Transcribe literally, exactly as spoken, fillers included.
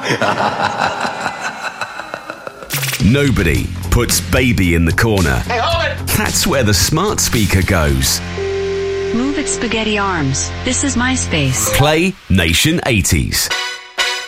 Nobody puts baby in the corner. Hey, hold it! That's where the smart speaker goes. Move it, spaghetti arms. This is my space. Play Nation eighties.